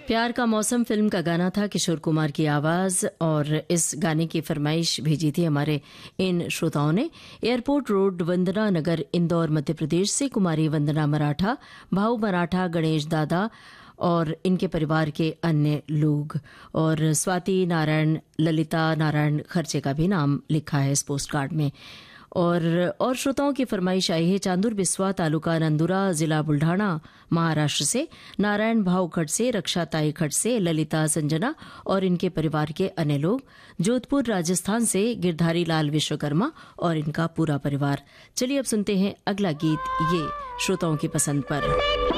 प्यार का मौसम फिल्म का गाना था, किशोर कुमार की आवाज। और इस गाने की फरमाइश भेजी थी हमारे इन श्रोताओं ने। एयरपोर्ट रोड, वंदना नगर, इंदौर, मध्य प्रदेश से कुमारी वंदना मराठा, भाऊ मराठा, गणेश दादा और इनके परिवार के अन्य लोग। और स्वाति नारायण, ललिता नारायण खर्चे का भी नाम लिखा है इस पोस्ट कार्ड में। और श्रोताओं की फरमाइश आई है चांदूर बिस्वा, तालुका नंदुरा, जिला बुल्ढाना, महाराष्ट्र से नारायण भाव खट से, रक्षा ताई खट से, ललिता संजना और इनके परिवार के अन्य लोग। जोधपुर राजस्थान से गिरधारी लाल विश्वकर्मा और इनका पूरा परिवार। चलिए अब सुनते हैं अगला गीत, ये श्रोताओं की पसंद पर।